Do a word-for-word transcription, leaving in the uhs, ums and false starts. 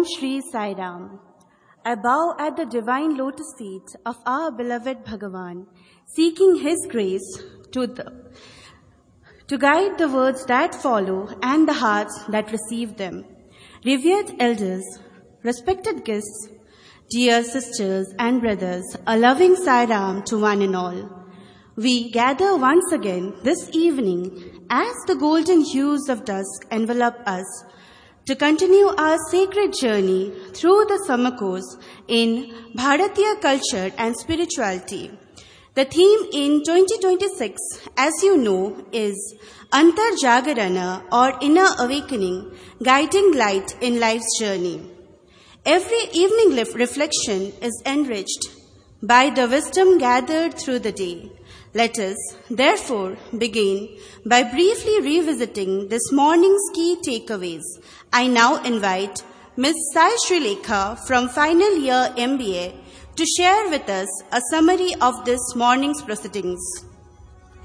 Shri Sai Ram. I bow at the divine lotus feet of our beloved Bhagavan, seeking His grace to, the, to guide the words that follow and the hearts that receive them. Revered elders, respected guests, dear sisters and brothers, a loving Sai Ram to one and all. We gather once again this evening as the golden hues of dusk envelop us to continue our sacred journey through the summer course in Bharatiya culture and spirituality. The theme in twenty twenty-six, as you know, is Antar Jagarana or Inner Awakening, Guiding Light in Life's Journey. Every evening reflection is enriched by the wisdom gathered through the day. Let us, therefore, begin by briefly revisiting this morning's key takeaways. I now invite Miz Sai Srilekha from final year M B A to share with us a summary of this morning's proceedings.